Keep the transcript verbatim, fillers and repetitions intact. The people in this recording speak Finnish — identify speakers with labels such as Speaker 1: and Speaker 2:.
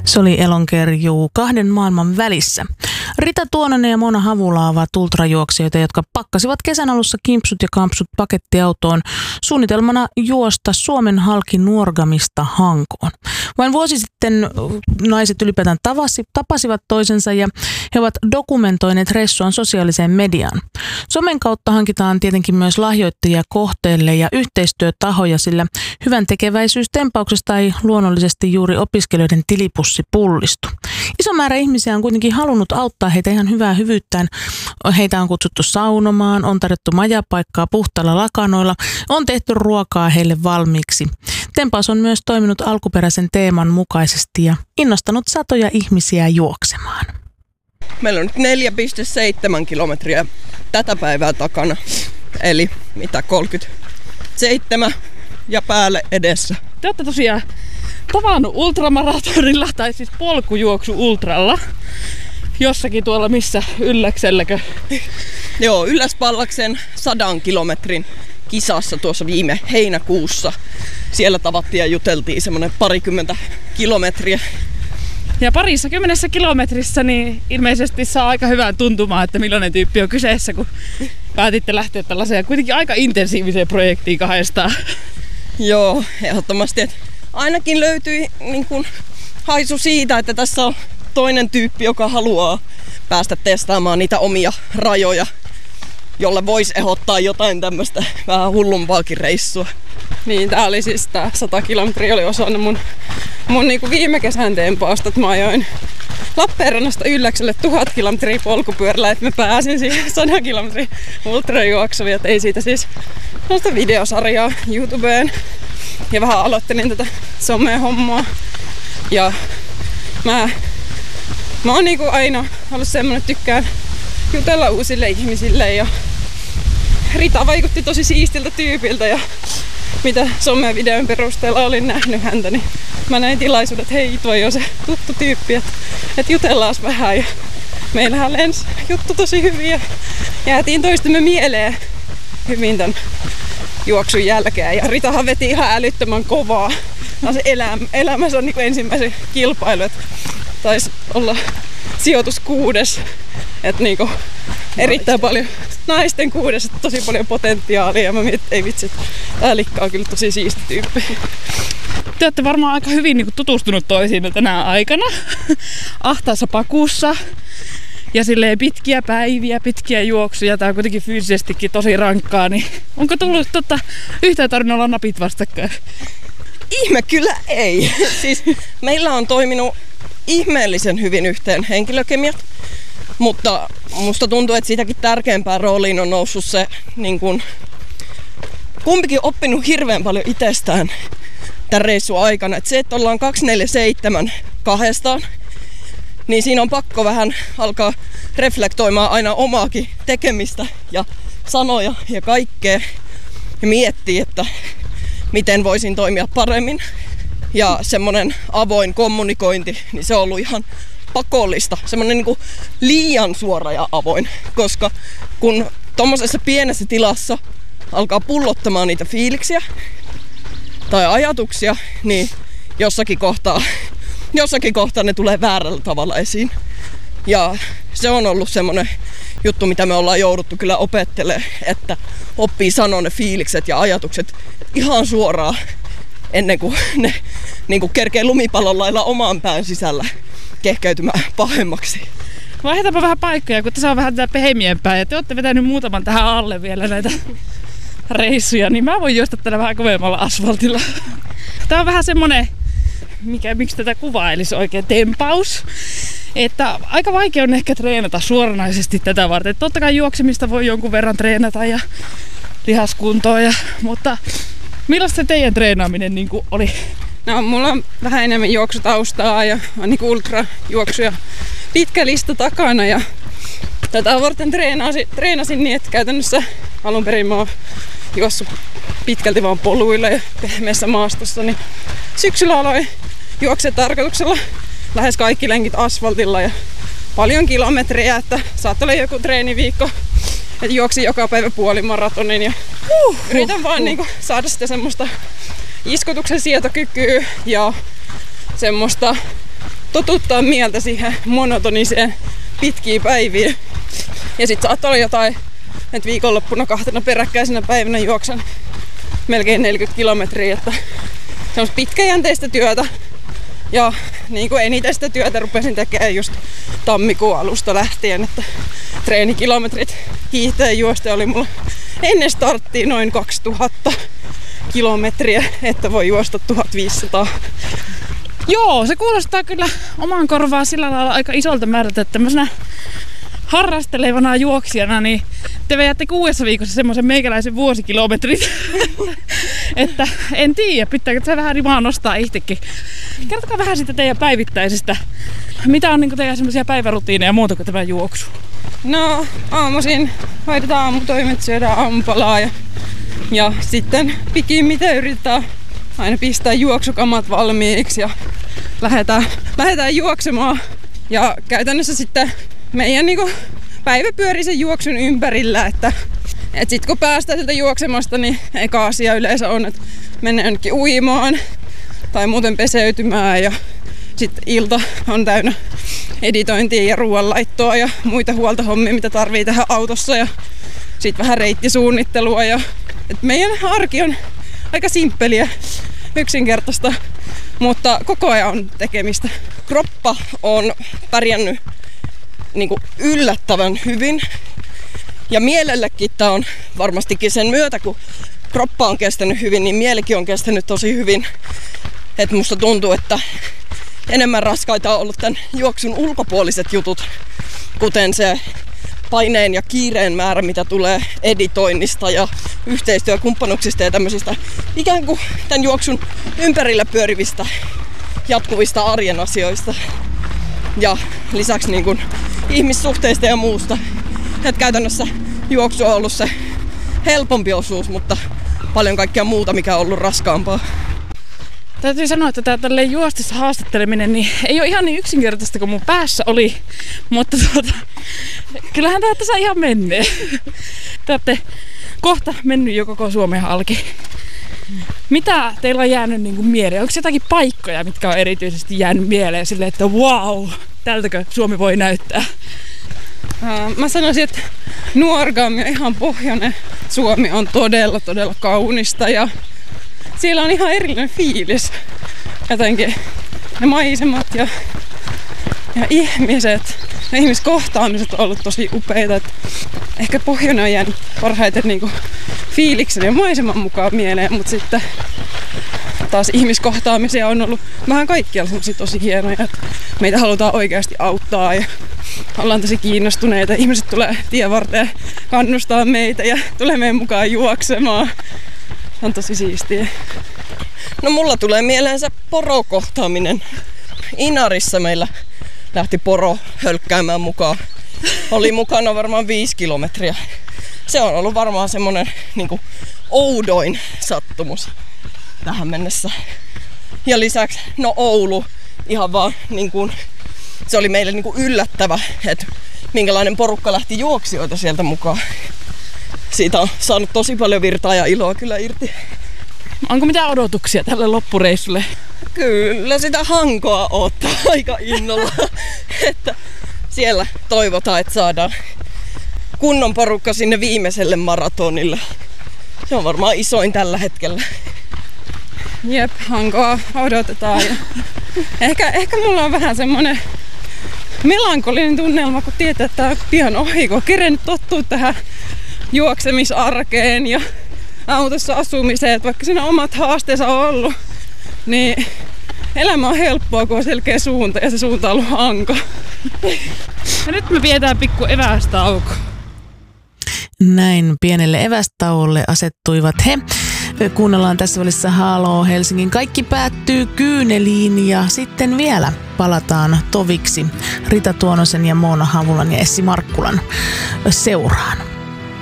Speaker 1: Se oli Elonkerjuu kahden maailman välissä. Rita Tuononen ja Mona Havula ovat ultrajuoksijoita, jotka pakkasivat kesän alussa kimpsut ja kampsut pakettiautoon suunnitelmana juosta Suomen halki Nuorgamista Hankoon. Vain vuosi sitten naiset ylipäätään tavasi, tapasivat toisensa ja he ovat dokumentoineet reissuaan sosiaaliseen mediaan. Somen kautta hankitaan tietenkin myös lahjoittajia kohteelle ja yhteistyötahoja, sillä hyvän tekeväisyystempauksesta ei luonnollisesti juuri opiskelijoiden tilipussi pullistu. Iso määrä ihmisiä on kuitenkin halunnut auttaa heitä ihan hyvää hyvyyttään. Heitä on kutsuttu saunomaan, on tarjottu majapaikkaa puhtailla lakanoilla, on tehty ruokaa heille valmiiksi. Tempaus on myös toiminut alkuperäisen teeman mukaisesti ja innostanut satoja ihmisiä juoksemaan.
Speaker 2: Meillä on nyt neljä pilkku seitsemän kilometriä tätä päivää takana, eli mitä kolmekymmentäseitsemän ja päälle edessä.
Speaker 3: Te olette tosiaan tavannut ultramaratonilla, tai siis polkujuoksu ultralla, jossakin tuolla missä Ylläkselläkö?
Speaker 2: Joo, Ylläspallaksen sadan kilometrin kisassa tuossa viime heinäkuussa. Siellä tavattiin ja juteltiin semmoinen parikymmentä kilometriä.
Speaker 3: Ja parissa kymmenessä kilometrissä niin ilmeisesti saa aika hyvää tuntumaa, että millainen tyyppi on kyseessä, kun päätitte lähteä tällaiseen kuitenkin aika intensiiviseen projektiin kahdestaan.
Speaker 2: Joo, ehdottomasti. Että ainakin löytyi niin kuin haisu siitä, että tässä on toinen tyyppi, joka haluaa päästä testaamaan niitä omia rajoja, jolle voisi ehdottaa jotain tämmöistä vähän hullumpaakin reissua.
Speaker 4: Niin, tää oli siis tää sata kilometriä oli osana mun, mun niinku viime kesän tempausta, että mä ajoin Lappeenrannasta Ylläkselle tuhat kilometriä polkupyörällä, että mä pääsin siihen sata kilometriä ultrajuoksuun ja tein siitä siis noista videosarjaa YouTubeen ja vähän aloittelin tätä some-hommaa. Ja mä, mä oon niinku aina ollut semmonen, että tykkään jutella uusille ihmisille ja Rita vaikutti tosi siistiltä tyypiltä ja mitä some-videon perusteella olin nähnyt häntä, niin mä näin tilaisuuden, että hei, toi on se tuttu tyyppi, että, että jutellaan vähän. Ja meillähän lensi juttu tosi hyvin ja jäätiin toistemme mieleen hyvin tän juoksun jälkeen. Ja Ritahan veti ihan älyttömän kovaa. No se elämä, elämässä on niin kuin ensimmäisen kilpailu, että taisi olla sijoitus kuudes. Että niinku erittäin paljon naisten kuudes, että tosi paljon potentiaalia ja mä mietin, että ei vitsi, että tää Likka on kyllä tosi siisti tyyppi.
Speaker 3: Te olette varmaan aika hyvin niinku tutustunut toisiinne tänä aikana ahtaassa pakussa ja silleen pitkiä päiviä, pitkiä juoksuja. Tää on kuitenkin fyysisestikin tosi rankkaa, niin onko tullut totta yhtään tarvinnut olla napit vastakkain?
Speaker 2: Ihme kyllä ei. Siis meillä on toiminut ihmeellisen hyvin yhteen henkilökemiat. Mutta musta tuntuu, että siitäkin tärkeämpään rooliin on noussut se, niin kun, kumpikin oppinut hirveän paljon itsestään tämän reissun aikana. Et se, että ollaan kaksikymmentäneljä seitsemän kahdestaan, niin siinä on pakko vähän alkaa reflektoimaan aina omaakin tekemistä ja sanoja ja kaikkea. Ja miettiä, että miten voisin toimia paremmin. Ja semmonen avoin kommunikointi, niin se on ollut ihan pakollista, semmoinen niin kuin liian suora ja avoin, koska kun tommosessa pienessä tilassa alkaa pullottamaan niitä fiiliksiä tai ajatuksia, niin jossakin kohtaa, jossakin kohtaa ne tulee väärällä tavalla esiin. Ja se on ollut semmoinen juttu, mitä me ollaan jouduttu kyllä opettelemaan, että oppii sanoa ne fiilikset ja ajatukset ihan suoraan ennen kuin ne niin kuin kerkee lumipallon lailla oman pään sisällä kehkeytymään pahemmaksi.
Speaker 3: Vaihdetaanpa vähän paikkoja, kun tässä on vähän tätä pehmiempää ja te olette vetänyt muutaman tähän alle vielä näitä reissuja, niin mä voin juosta tällä vähän kovemmalla asfaltilla. Tää on vähän semmonen, mikä, miksi tätä kuvailisi oikein, tempaus. Että aika vaikea on ehkä treenata suoranaisesti tätä varten. Totta kai juoksemista voi jonkun verran treenata ja lihaskuntoa, ja, mutta millaista se teidän treenaaminen niin kuin oli?
Speaker 4: No, mulla on vähän enemmän juoksutaustaa ja on niin ultrajuoksuja pitkä lista takana ja tätä varten treenasin, treenasin niin, että käytännössä alun perin mä oon juossut pitkälti vaan poluilla ja pehmeässä maastossa, niin syksyllä aloin juoksea tarkoituksella lähes kaikki lenkit asfaltilla ja paljon kilometrejä, että saattoi olla joku treeniviikko, että juoksin joka päivä puolimaratonin ja uh, yritän uh, vaan uh. Niin saada sitä semmoista iskotuksen sietokykyä ja semmoista totuttaa mieltä siihen monotoniseen pitkiin päiviin. Ja sit saattaa olla jotain, että viikonloppuna kahtena peräkkäisenä päivänä juoksen melkein neljäkymmentä kilometriä, että se on pitkäjänteistä työtä. Ja niin kuin eniten sitä työtä rupesin tekemään just tammikuun alusta lähtien, että treenikilometrit hiihteen juosta oli mulla ennen starttia noin kaksituhatta kilometriä, että voi juosta tuhatviisisataa.
Speaker 3: Joo, se kuulostaa kyllä oman korvaan sillä lailla aika isolta määrältä, että tämmöisenä harrastelevana juoksijana, niin te vedätte kuudessa viikossa semmoisen meikäläisen vuosikilometrit. Että en tiedä, pitääkö se vähän rimaa nostaa itsekin. Kertokaa vähän siitä teidän päivittäisestä. Mitä on niin teidän semmoisia päivärutiineja muuta kuin tämä juoksu?
Speaker 4: No aamuisin hoidetaan aamutoimet, syödään aamupalaa ja, ja sitten pikimmiten yritetään aina pistää juoksukamat valmiiksi ja lähdetään, lähdetään juoksemaan. Ja käytännössä sitten meidän niin kuin päivä pyörii sen juoksun ympärillä, että et sit kun päästään sieltä juoksemasta, niin eka asia yleensä on, että mennään jonnekin uimaan tai muuten peseytymään ja sitten ilta on täynnä editointia ja ruoanlaittoa ja muita huoltohommia, mitä tarvii tehdä autossa ja sitten vähän reittisuunnittelua. Ja, et meidän arki on aika simppeliä, yksinkertaista, mutta koko ajan on tekemistä.
Speaker 2: Kroppa on pärjännyt niin kuin yllättävän hyvin. Ja mielellekin tämä on varmastikin sen myötä, kun kroppa on kestänyt hyvin, niin mielikin on kestänyt tosi hyvin. Et musta tuntuu, että enemmän raskaita on ollut tämän juoksun ulkopuoliset jutut, kuten se paineen ja kiireen määrä, mitä tulee editoinnista ja yhteistyökumppanuksista ja tämmöisistä ikään kuin tämän juoksun ympärillä pyörivistä jatkuvista arjen asioista. Ja lisäksi niin kuin ihmissuhteista ja muusta. Et käytännössä juoksu on ollut se helpompi osuus, mutta paljon kaikkea muuta, mikä on ollut raskaampaa.
Speaker 3: Täytyy sanoa, että tämä tälleen juostessa haastatteleminen niin ei ole ihan niin yksinkertaista kuin mun päässä oli, mutta tuota, kyllähän tämä tässä ihan menee. Te olette kohta mennyt jo koko Suomen halki. Mitä teillä on jäänyt niin kuin mieleen? Onko jotakin paikkoja, mitkä on erityisesti jäänyt mieleen silleen, että wow, tältäkö Suomi voi näyttää?
Speaker 4: Mä sanoisin, että Nuorgam ja ihan pohjoinen Suomi on todella, todella kaunista ja siellä on ihan erillinen fiilis. Jotenkin ne maisemat ja, ja ihmiset, ne ihmiskohtaamiset on ollut tosi upeita. Et ehkä pohjoinen on jäänyt parhaiten niinku fiiliksen ja maiseman mukaan mieleen, mutta sitten taas ihmiskohtaamisia on ollut vähän kaikkialla semmosia tosi hienoja. Et meitä halutaan oikeasti auttaa ja ollaan tosi kiinnostuneita. Ihmiset tulee tien varteen kannustaa meitä ja tulee meidän mukaan juoksemaan. On tosi siistiä.
Speaker 2: No mulla tulee mieleen se porokohtaaminen. Inarissa meillä lähti poro hölkkäämään mukaan. Oli mukana varmaan viisi kilometriä. Se on ollut varmaan semmonen niin kuin oudoin sattumus tähän mennessä. Ja lisäksi no Oulu ihan vaan niin kuin, se oli meille niin kuin yllättävä, että minkälainen porukka lähti juoksijoita sieltä mukaan. Siitä on saanut tosi paljon virtaa ja iloa kyllä irti.
Speaker 3: Onko mitään odotuksia tälle loppureissulle?
Speaker 2: Kyllä sitä Hankoa odottaa aika innolla. Että siellä toivotaan, että saadaan kunnon porukka sinne viimeiselle maratonille. Se on varmaan isoin tällä hetkellä.
Speaker 4: Jep, Hankoa odotetaan. Ja ehkä, ehkä mulla on vähän semmonen melankolinen tunnelma, kun tietää, että tää on pian ohi, kun on kerennyt tottua tähän juoksemisarkeen ja autossa asumiseen, että vaikka siinä omat haasteensa on ollut, niin elämä on helppoa, kun on selkeä suunta ja se suunta on ollut Hanko.
Speaker 3: Ja nyt me vietään pikku evästauko.
Speaker 1: Näin pienelle evästauolle asettuivat he. Kuunnellaan tässä välissä Halo Helsingin Kaikki päättyy kyyneliin ja sitten vielä palataan toviksi Rita Tuonosen ja Moona Havulan ja Essi Markkulan seuraan.